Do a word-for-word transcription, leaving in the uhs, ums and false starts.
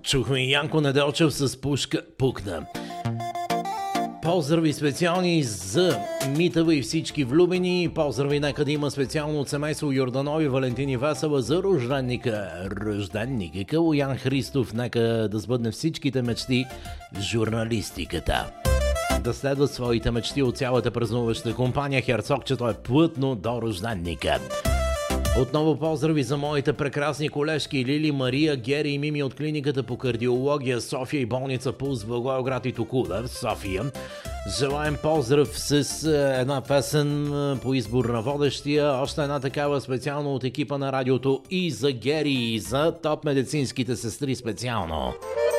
Чухме Янко Неделчев с Пушка пукна. Поздрави специални за Митава и всички влюбени. Поздрави нека да има специално от семейство Йорданови, Валентини Васова за рожденника. Рожденника Калуян Христов. Нека да сбъдне всичките мечти в журналистиката. Да следват своите мечти от цялата празнуваща компания. Херцогчето е плътно до рожденника. Отново поздрави за моите прекрасни колежки Лили, Мария, Гери и Мими от клиниката по кардиология София и болница Пулс в Благоевград и Токуда в София. Желаем поздрав с една песен по избор на водещия. Още една такава специално от екипа на радиото и за Гери, и за топ медицинските сестри специално.